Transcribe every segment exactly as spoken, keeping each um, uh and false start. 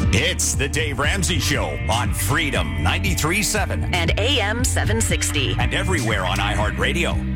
It's the Dave Ramsey Show on Freedom ninety-three point seven and A M seven sixty. And everywhere on iHeartRadio.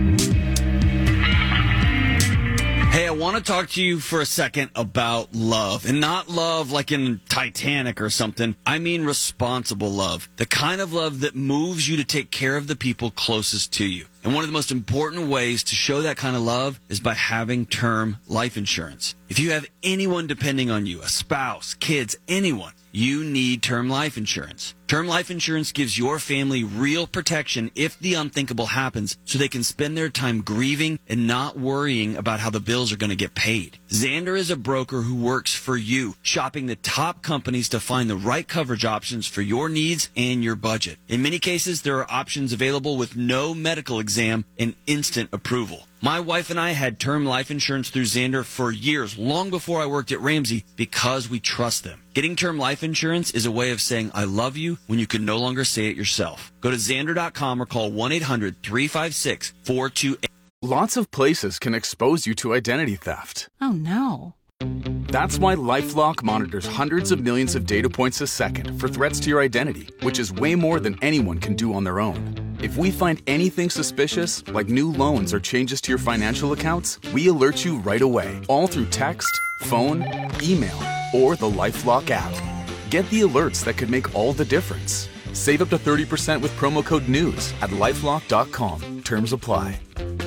Hey, I want to talk to you for a second about love. And not love like in Titanic or something. I mean responsible love. The kind of love that moves you to take care of the people closest to you. And one of the most important ways to show that kind of love is by having term life insurance. If you have anyone depending on you, a spouse, kids, anyone, you need term life insurance. Term life insurance gives your family real protection if the unthinkable happens, so they can spend their time grieving and not worrying about how the bills are going to get paid. Xander is a broker who works for you, shopping the top companies to find the right coverage options for your needs and your budget. In many cases, there are options available with no medical exam and instant approval. My wife and I had term life insurance through Xander for years, long before I worked at Ramsey, because we trust them. Getting term life insurance is a way of saying I love you when you can no longer say it yourself. Go to Xander dot com or call one eight hundred three five six four two eight. Lots of places can expose you to identity theft. Oh, no. That's why LifeLock monitors hundreds of millions of data points a second for threats to your identity, which is way more than anyone can do on their own. If we find anything suspicious, like new loans or changes to your financial accounts, we alert you right away, all through text, phone, email, or the LifeLock app. Get the alerts that could make all the difference. Save up to thirty percent with promo code NEWS at lifelock dot com. Terms apply.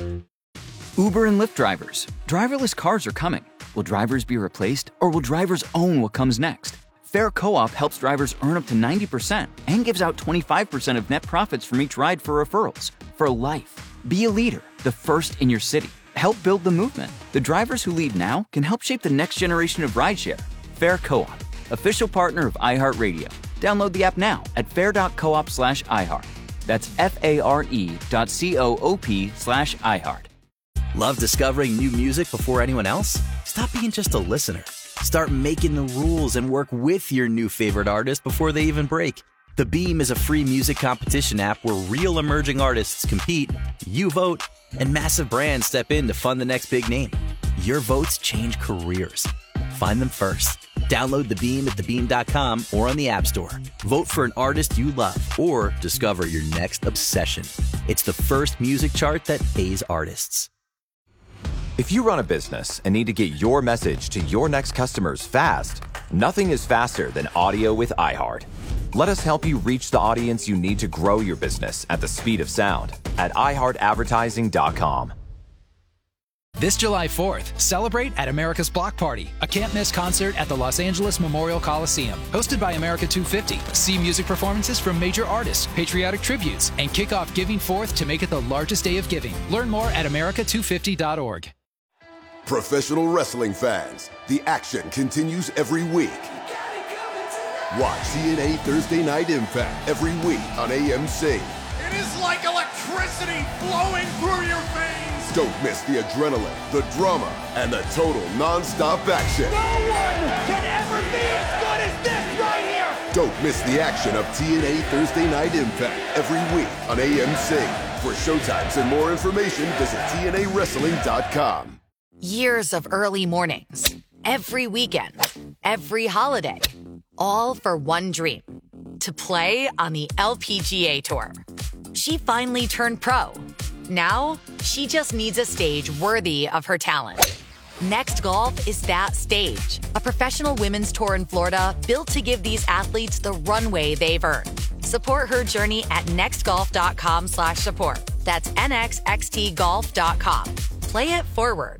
Uber and Lyft drivers. Driverless cars are coming. Will drivers be replaced, or will drivers own what comes next? Fair Co-op helps drivers earn up to ninety percent and gives out twenty-five percent of net profits from each ride for referrals. For life. Be a leader, the first in your city. Help build the movement. The drivers who lead now can help shape the next generation of rideshare. Fair Co-op, official partner of iHeartRadio. Download the app now at fair dot coop slash iHeart. That's F-A-R-E dot C-O-O-P slash iHeart. Love discovering new music before anyone else? Stop being just a listener. Start making the rules and work with your new favorite artist before they even break. The Beam is a free music competition app where real emerging artists compete, you vote, and massive brands step in to fund the next big name. Your votes change careers. Find them first. Download The Beam at the beam dot com or on the App Store. Vote for an artist you love or discover your next obsession. It's the first music chart that pays artists. If you run a business and need to get your message to your next customers fast, nothing is faster than audio with iHeart. Let us help you reach the audience you need to grow your business at the speed of sound at i heart advertising dot com. This July fourth, celebrate at America's Block Party, a can't-miss concert at the Los Angeles Memorial Coliseum. Hosted by America two fifty. See music performances from major artists, patriotic tributes, and kick off Giving Fourth to make it the largest day of giving. Learn more at america two fifty dot org. Professional wrestling fans, the action continues every week. Watch T N A Thursday Night Impact every week on A M C. It is like electricity flowing through your veins. Don't miss the adrenaline, the drama, and the total non-stop action. No one can ever be as good as this right here. Don't miss the action of T N A Thursday Night Impact every week on A M C. For showtimes and more information, visit T N A wrestling dot com. Years of early mornings, every weekend, every holiday, all for one dream, to play on the L P G A Tour. She finally turned pro. Now, she just needs a stage worthy of her talent. Next Golf is that stage, a professional women's tour in Florida built to give these athletes the runway they've earned. Support her journey at next golf dot com slash support. That's N X X T golf dot com. Play it forward.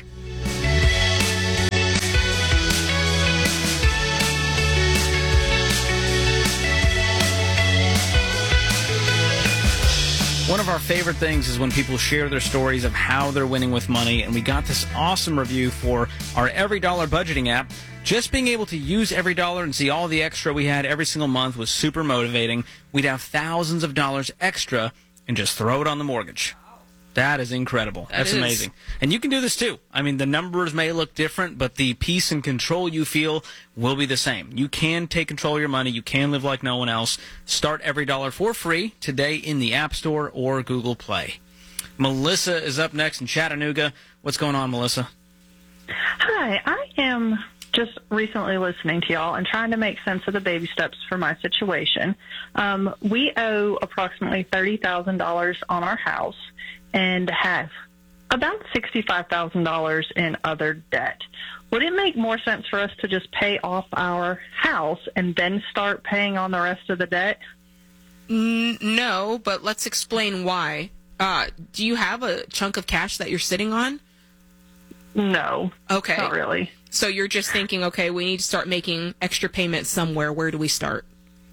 One of our favorite things is when people share their stories of how they're winning with money, and we got this awesome review for our Every Dollar budgeting app. Just being able to use Every Dollar and see all the extra we had every single month was super motivating. We'd have thousands of dollars extra and just throw it on the mortgage. That is incredible. That That's is. amazing. And you can do this too. I mean, the numbers may look different, but the peace and control you feel will be the same. You can take control of your money. You can live like no one else. Start Every Dollar for free today in the App Store or Google Play. Melissa is up next in Chattanooga. What's going on, Melissa? Hi, I am just recently listening to y'all and trying to make sense of the baby steps for my situation. Um, we owe approximately thirty thousand dollars on our house and have about sixty-five thousand dollars in other debt. Would it make more sense for us to just pay off our house and then start paying on the rest of the debt? Mm, no, but let's explain why. Uh, do you have a chunk of cash that you're sitting on? No. Okay. Not really. So you're just thinking, okay, we need to start making extra payments somewhere. Where do we start?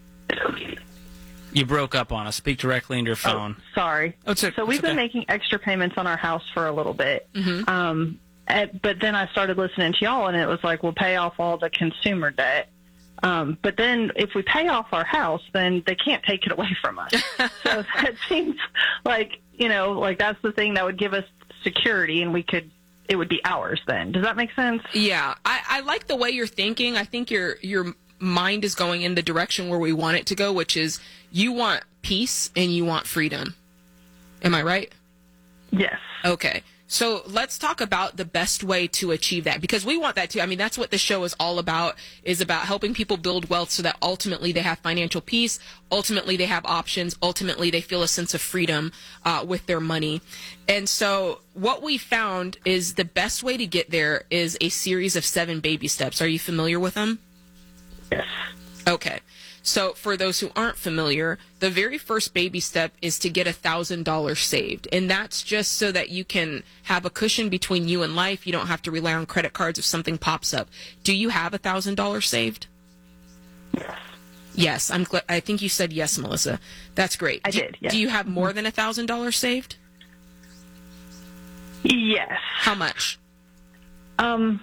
You broke up on us. Speak directly into your phone. Oh, sorry. Oh, it's a, so we've it's been okay. making extra payments on our house for a little bit. Mm-hmm. Um, at, but then I started listening to y'all, and it was like, we'll pay off all the consumer debt. Um, but then if we pay off our house, then they can't take it away from us. So that seems like, you know, like that's the thing that would give us security, and we could, it would be ours then. Does that make sense? Yeah. I, I like the way you're thinking. I think your your mind is going in the direction where we want it to go, which is you want peace and you want freedom. Am I right? Yes. Okay. So let's talk about the best way to achieve that, because we want that too. I mean, that's what the show is all about, is about helping people build wealth so that ultimately they have financial peace. Ultimately, they have options. Ultimately, they feel a sense of freedom uh, with their money. And so what we found is the best way to get there is a series of seven baby steps. Are you familiar with them? Yes. Okay. So for those who aren't familiar, the very first baby step is to get one thousand dollars saved. And that's just so that you can have a cushion between you and life. You don't have to rely on credit cards if something pops up. Do you have one thousand dollars saved? Yes. Yes. I'm gl- I think you said yes, Melissa. That's great. I do, did, yes. Do you have more than one thousand dollars saved? Yes. How much? Um,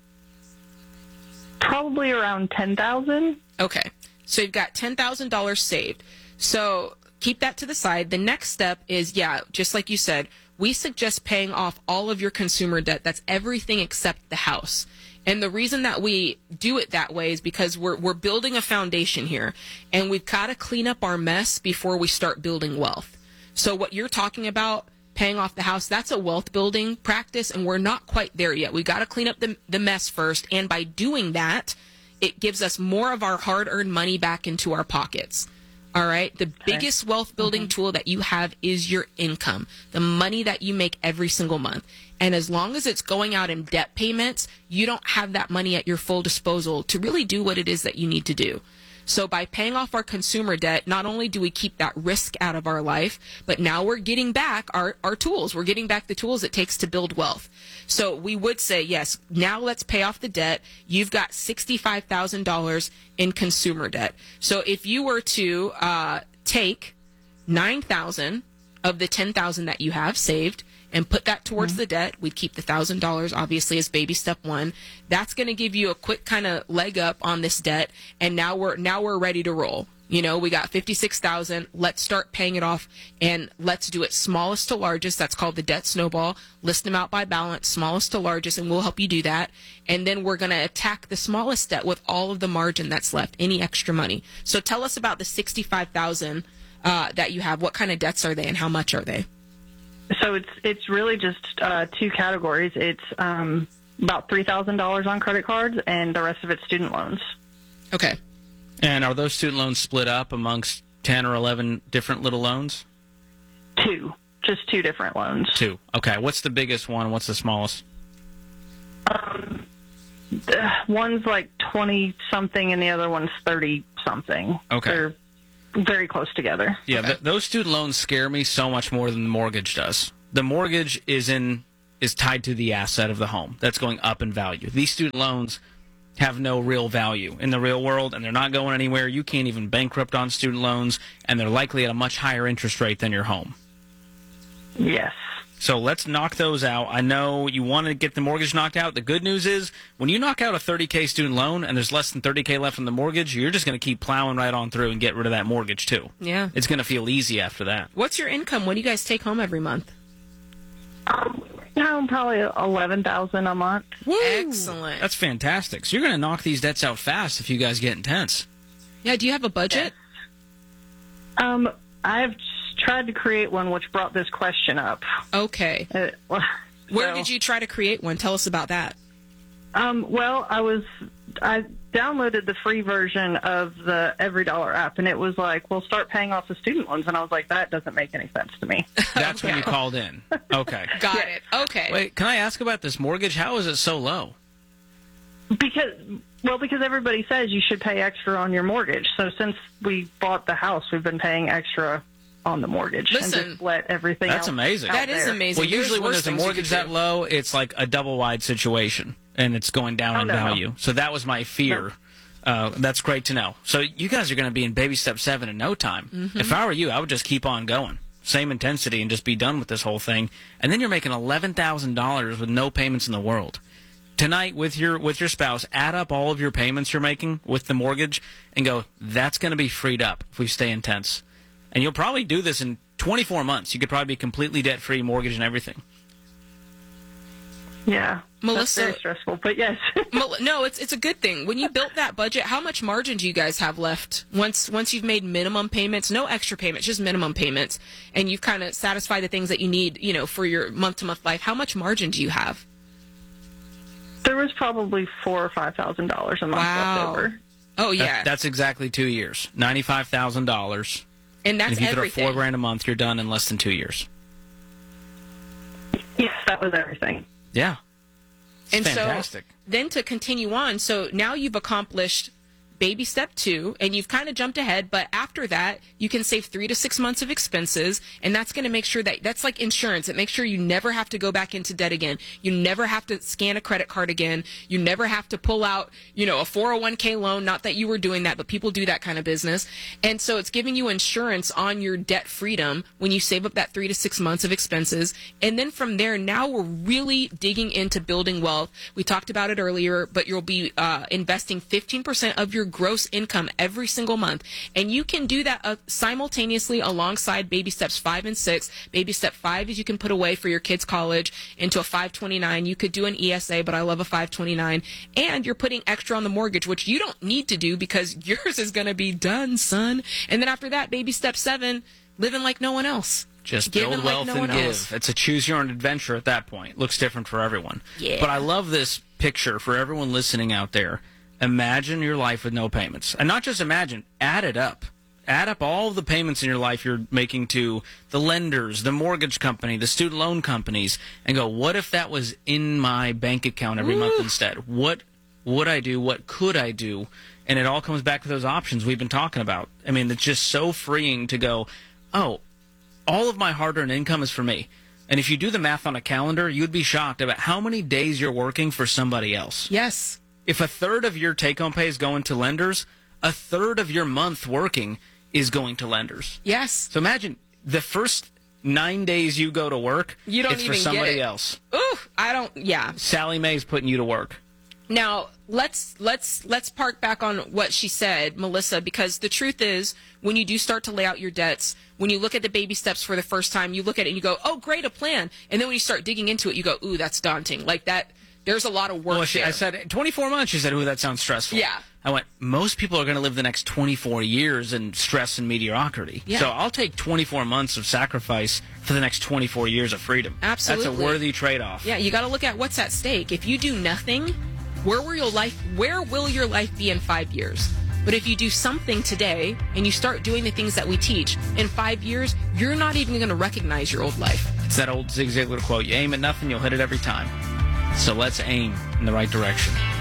probably around ten thousand dollars. Okay. So you've got ten thousand dollars saved. So keep that to the side. The next step is, yeah, just like you said, we suggest paying off all of your consumer debt. That's everything except the house. And the reason that we do it that way is because we're we're building a foundation here, and we've got to clean up our mess before we start building wealth. So what you're talking about, paying off the house, that's a wealth building practice, and we're not quite there yet. We've got to clean up the, the mess first, and by doing that, it gives us more of our hard-earned money back into our pockets. All right? The okay. biggest wealth-building mm-hmm. tool that you have is your income, the money that you make every single month. And as long as it's going out in debt payments, you don't have that money at your full disposal to really do what it is that you need to do. So by paying off our consumer debt, not only do we keep that risk out of our life, but now we're getting back our, our tools. We're getting back the tools it takes to build wealth. So we would say, yes, now let's pay off the debt. You've got sixty-five thousand dollars in consumer debt. So if you were to uh, take nine thousand dollars of the ten thousand dollars that you have saved and put that towards mm-hmm. the debt, we'd keep the one thousand dollars, obviously, as baby step one. That's going to give you a quick kind of leg up on this debt, and now we're now we're ready to roll. You know, we got fifty-six thousand dollars. Let's start paying it off, and let's do it smallest to largest. That's called the debt snowball. List them out by balance, smallest to largest, and we'll help you do that. And then we're going to attack the smallest debt with all of the margin that's left, any extra money. So tell us about the sixty-five thousand dollars uh, that you have. What kind of debts are they, and how much are they? So it's it's really just uh, two categories. It's um, about three thousand dollars on credit cards, and the rest of it's student loans. Okay. And are those student loans split up amongst ten or eleven different little loans? Two. Just two different loans. Two. Okay. What's the biggest one? What's the smallest? Um, the one's like twenty-something, and the other one's thirty-something. Okay. They're very close together. Yeah, okay. th- those student loans scare me so much more than the mortgage does. The mortgage is in is tied to the asset of the home that's going up in value. These student loans have no real value in the real world, and they're not going anywhere. You can't even bankrupt on student loans, and they're likely at a much higher interest rate than your home. Yes. So let's knock those out. I know you want to get the mortgage knocked out. The good news is when you knock out a thirty K student loan and there's less than thirty K left on the mortgage, you're just going to keep plowing right on through and get rid of that mortgage too. Yeah. It's going to feel easy after that. What's your income? What do you guys take home every month? Um, no, probably eleven thousand dollars a month. Woo. Excellent. That's fantastic. So you're going to knock these debts out fast if you guys get intense. Yeah, do you have a budget? Um, I've tried to create one, which brought this question up. Okay. Uh, well, Where so, did you try to create one? Tell us about that. Um, well, I was I downloaded the free version of the Every Dollar app, and it was like, well, start paying off the student loans. And I was like, that doesn't make any sense to me. That's when you called in. Okay. Got yeah. it. Okay. Wait, can I ask about this mortgage? How is it so low? Because, well, because everybody says you should pay extra on your mortgage. So since we bought the house, we've been paying extra on the mortgage. Listen, and just let everything That's else amazing. out That is there. amazing. Well, usually when there's a things you mortgage could that do. low, it's like a double wide situation, and it's going down Oh, in no, no. value. So that was my fear. Uh, that's great to know. So you guys are going to be in baby step seven in no time. Mm-hmm. If I were you, I would just keep on going. Same intensity and just be done with this whole thing. And then you're making eleven thousand dollars with no payments in the world. Tonight, with your with your spouse, add up all of your payments you're making with the mortgage and go, that's going to be freed up if we stay intense. And you'll probably do this in twenty-four months. You could probably be completely debt-free, mortgage and everything. Yeah. Melissa, That's very stressful, but yes. Mel- no, it's it's a good thing. When you built that budget, how much margin do you guys have left? Once once you've made minimum payments, no extra payments, just minimum payments, and you've kind of satisfied the things that you need, you know, for your month-to-month life, how much margin do you have? There was probably four or five thousand dollars a month Wow. left over. Oh, yeah. That, that's exactly two years. ninety-five thousand dollars. And that's if you everything. throw four grand a month, you're done in less than two years. Yes, that was everything. Yeah. And fantastic. so then to continue on, so now you've accomplished baby step two, and you've kind of jumped ahead, but after that, you can save three to six months of expenses, and that's going to make sure that that's like insurance. It makes sure you never have to go back into debt again. You never have to scan a credit card again. You never have to pull out, you know, a four oh one k loan. Not that you were doing that, but people do that kind of business. And so it's giving you insurance on your debt freedom when you save up that three to six months of expenses. And then from there, now we're really digging into building wealth. We talked about it earlier, but you'll be uh, investing fifteen percent of your gross income every single month. And you can do that uh, simultaneously alongside baby steps five and six. Baby step five is you can put away for your kids' college into a five twenty-nine. You could do an E S A, but I love a five twenty-nine. And you're putting extra on the mortgage, which you don't need to do because yours is going to be done, son. And then after that, baby step seven, living like no one else. Just Giving build like wealth no and one give. else. It's a choose your own adventure at that point. Looks different for everyone. Yeah. But I love this picture for everyone listening out there. Imagine your life with no payments. And not just imagine, add it up. Add up all of the payments in your life you're making to the lenders, the mortgage company, the student loan companies, and go, what if that was in my bank account every Ooh. month instead? What would I do? What could I do? And it all comes back to those options we've been talking about. I mean, it's just so freeing to go, oh, all of my hard-earned income is for me. And if you do the math on a calendar, you'd be shocked about how many days you're working for somebody else. Yes. If a third of your take-home pay is going to lenders, a third of your month working is going to lenders. Yes. So imagine the first nine days you go to work, you don't it's even for somebody get it. else. Ooh, I don't, yeah. Sally Mae's putting you to work. Now, let's let's let's park back on what she said, Melissa, because the truth is, when you do start to lay out your debts, when you look at the baby steps for the first time, you look at it and you go, oh, great, a plan. And then when you start digging into it, you go, ooh, that's daunting. Like that, there's a lot of work well, she, there. I said, twenty-four months. She said, ooh, that sounds stressful. Yeah. I went, most people are going to live the next twenty-four years in stress and mediocrity. Yeah. So I'll take twenty-four months of sacrifice for the next twenty-four years of freedom. Absolutely. That's a worthy trade-off. Yeah, you got to look at what's at stake. If you do nothing, where will your life where will your life be in five years? But if you do something today and you start doing the things that we teach, in five years, you're not even going to recognize your old life. It's that old Zig Ziglar quote, you aim at nothing, you'll hit it every time. So let's aim in the right direction.